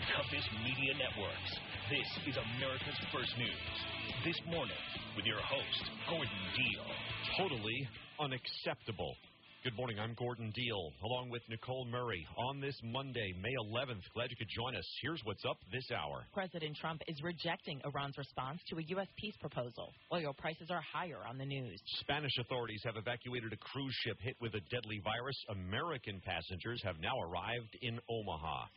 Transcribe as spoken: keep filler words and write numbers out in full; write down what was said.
toughest media networks. This is America's First News. This morning, with your host, Gordon Deal. Totally unacceptable. Good morning, I'm Gordon Deal, along with Nicole Murray. On this Monday, May eleventh, glad you could join us. Here's what's up this hour. President Trump is rejecting Iran's response to a U S peace proposal. Oil prices are higher on the news. Spanish authorities have evacuated a cruise ship hit with a deadly virus. American passengers have now arrived in Omaha.